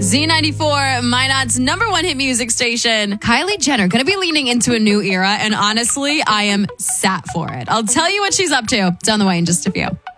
Z94, Minot's number one hit music station. Kylie Jenner going to be leaning into a new era, and honestly, I am sat for it. I'll tell you what she's up to. It's on the way in just a few.